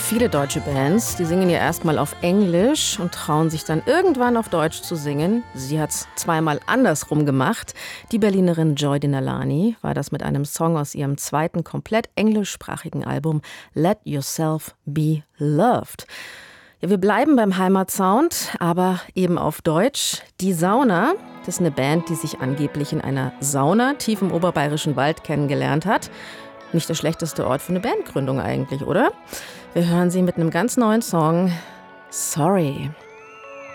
Viele deutsche Bands, die singen ja erstmal auf Englisch und trauen sich dann irgendwann auf Deutsch zu singen. Sie hat's zweimal andersrum gemacht. Die Berlinerin Joy Dinalani war das mit einem Song aus ihrem zweiten komplett englischsprachigen Album Let Yourself Be Loved. Ja, wir bleiben beim Heimatsound, aber eben auf Deutsch. Die Sauna, das ist eine Band, die sich angeblich in einer Sauna tief im oberbayerischen Wald kennengelernt hat. Nicht der schlechteste Ort für eine Bandgründung eigentlich, oder? Wir hören sie mit einem ganz neuen Song, Sorry.